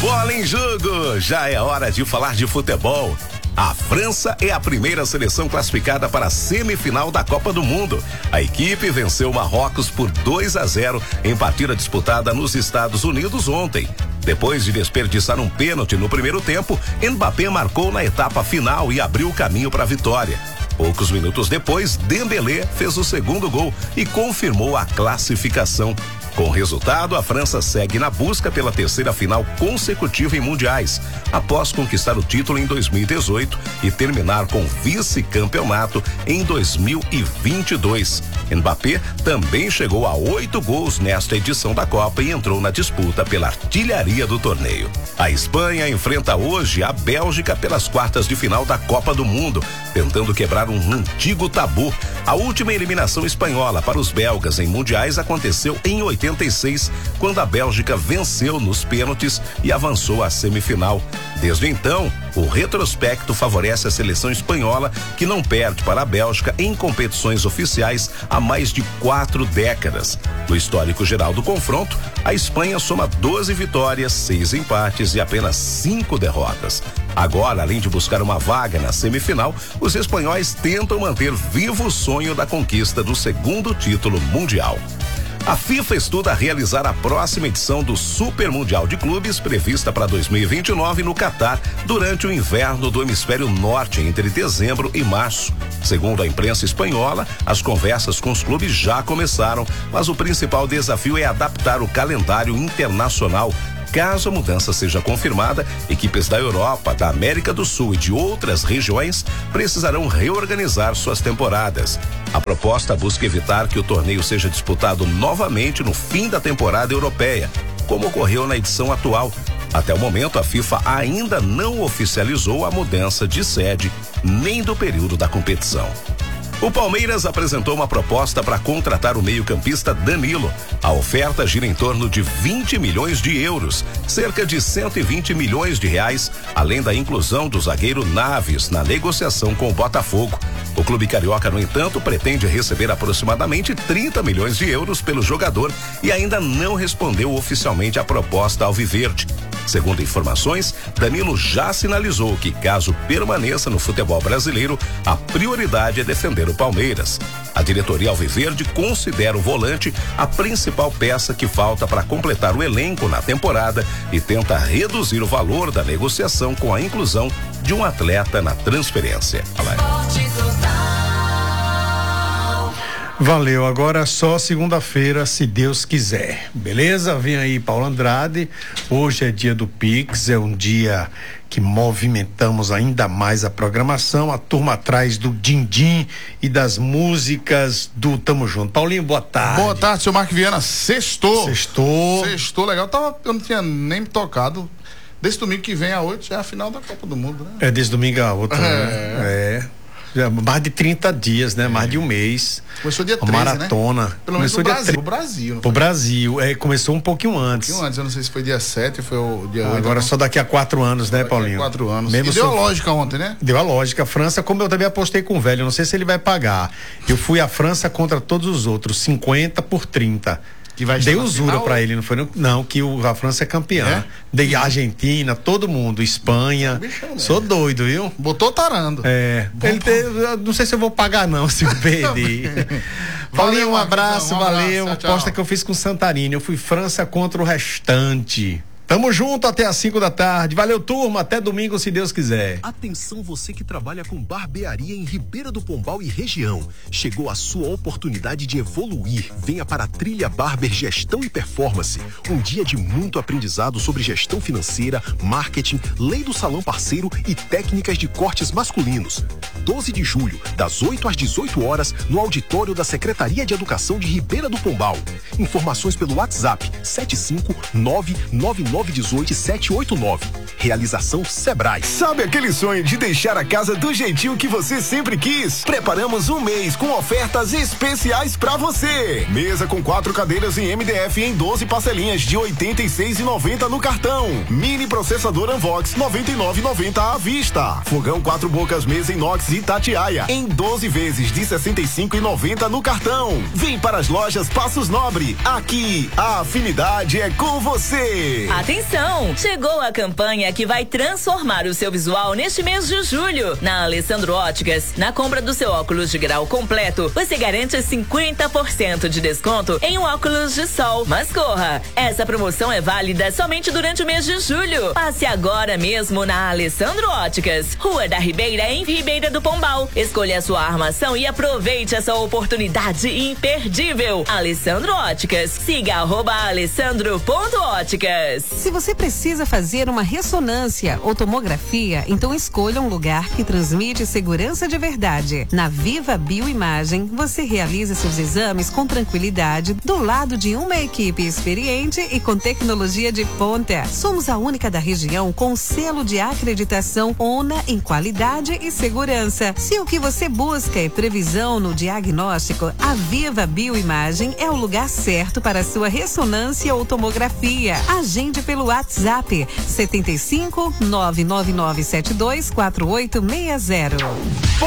Bola em jogo, já é hora de falar de futebol. A França é a primeira seleção classificada para a semifinal da Copa do Mundo. A equipe venceu o Marrocos por 2-0 em partida disputada nos Estados Unidos ontem. Depois de desperdiçar um pênalti no primeiro tempo, Mbappé marcou na etapa final e abriu o caminho para a vitória. Poucos minutos depois, Dembélé fez o segundo gol e confirmou a classificação. Com o resultado, a França segue na busca pela terceira final consecutiva em mundiais, após conquistar o título em 2018 e terminar com vice-campeonato em 2022. Mbappé também chegou a 8 gols nesta edição da Copa e entrou na disputa pela artilharia do torneio. A Espanha enfrenta hoje a Bélgica pelas quartas de final da Copa do Mundo, tentando quebrar um antigo tabu. A última eliminação espanhola para os belgas em mundiais aconteceu em 86, quando a Bélgica venceu nos pênaltis e avançou à semifinal. Desde então, o retrospecto favorece a seleção espanhola, que não perde para a Bélgica em competições oficiais há mais de 4 décadas. No histórico geral do confronto, a Espanha soma 12 vitórias, 6 empates e apenas 5 derrotas. Agora, além de buscar uma vaga na semifinal, os espanhóis tentam manter vivo o sonho da conquista do segundo título mundial. A FIFA estuda realizar a próxima edição do Super Mundial de Clubes, prevista para 2029 no Catar, durante o inverno do hemisfério norte, entre dezembro e março. Segundo a imprensa espanhola, as conversas com os clubes já começaram, mas o principal desafio é adaptar o calendário internacional. Caso a mudança seja confirmada, equipes da Europa, da América do Sul e de outras regiões precisarão reorganizar suas temporadas. A proposta busca evitar que o torneio seja disputado novamente no fim da temporada europeia, como ocorreu na edição atual. Até o momento, a FIFA ainda não oficializou a mudança de sede nem do período da competição. O Palmeiras apresentou uma proposta para contratar o meio-campista Danilo. A oferta gira em torno de 20 milhões de euros, cerca de 120 milhões de reais, além da inclusão do zagueiro Naves na negociação com o Botafogo. O clube carioca, no entanto, pretende receber aproximadamente 30 milhões de euros pelo jogador e ainda não respondeu oficialmente à proposta alviverde. Segundo informações, Danilo já sinalizou que, caso permaneça no futebol brasileiro, a prioridade é defender o Palmeiras. A diretoria alviverde considera o volante a principal peça que falta para completar o elenco na temporada e tenta reduzir o valor da negociação com a inclusão de um atleta na transferência. Valeu, agora só segunda-feira, se Deus quiser, beleza? Vem aí Paulo Andrade, hoje é dia do Pix, é um dia que movimentamos ainda mais a programação, a turma atrás do din-din e das músicas do Tamo Junto. Paulinho, boa tarde. Boa tarde, seu Marco Viana, sextou, legal, eu não tinha nem me tocado. Desse domingo que vem a 8 já é a final da Copa do Mundo, né? É, desse domingo a 8, né? Mais de 30 dias, né? Mais de um mês. Começou dia 13, maratona. Né? Pelo menos pro Brasil. Pro Brasil. Começou um pouquinho antes. Eu não sei se foi dia 7 ou foi o dia 8. Agora só daqui a 4 anos, né, Paulinho? 4 anos. Mesmo deu a lógica ontem, né? Deu a lógica. A França, como eu também apostei com o velho, eu não sei se ele vai pagar. Eu fui a França contra todos os outros, 50-30. Que vai dei usura pra ele, não foi? Não, que a França é campeã. É? Dei Argentina, todo mundo, Espanha. Sou doido, viu? Botou tarando. Não sei se eu vou pagar, não, se eu perder. Paulinho, um abraço, valeu. Aposta que eu fiz com o Santarini. Eu fui França contra o restante. Tamo junto até às 5 da tarde. Valeu, turma. Até domingo, se Deus quiser. Atenção, você que trabalha com barbearia em Ribeira do Pombal e região. Chegou a sua oportunidade de evoluir. Venha para a Trilha Barber Gestão e Performance. Um dia de muito aprendizado sobre gestão financeira, marketing, lei do salão parceiro e técnicas de cortes masculinos. 12 de julho, das 8 às 18 horas, no auditório da Secretaria de Educação de Ribeira do Pombal. Informações pelo WhatsApp 7599918-789. Realização Sebrae. Sabe aquele sonho de deixar a casa do jeitinho que você sempre quis? Preparamos um mês com ofertas especiais pra você. Mesa com 4 cadeiras em MDF em 12 parcelinhas de R$ 86,90 no cartão. Mini processador Unvox 99,90 à vista. Fogão 4 bocas mesa inox Pix Itatiaia em 12 vezes de R$ 65,90 no cartão. Vem para as lojas Passos Nobre. Aqui, a afinidade é com você. Atenção! Chegou a campanha que vai transformar o seu visual neste mês de julho. Na Alessandro Óticas, na compra do seu óculos de grau completo, você garante 50% de desconto em um óculos de sol. Mas corra! Essa promoção é válida somente durante o mês de julho. Passe agora mesmo na Alessandro Óticas, Rua da Ribeira, em Ribeira do Pombal. Escolha a sua armação e aproveite essa oportunidade imperdível. Alessandro Óticas. Siga @alessandro.óticas. Se você precisa fazer uma ressonância ou tomografia, então escolha um lugar que transmite segurança de verdade. Na Viva Bioimagem, você realiza seus exames com tranquilidade do lado de uma equipe experiente e com tecnologia de ponta. Somos a única da região com selo de acreditação ONA em qualidade e segurança. Se o que você busca é previsão no diagnóstico, a Viva Bioimagem é o lugar certo para a sua ressonância ou tomografia. Agende pelo WhatsApp 75 999724860.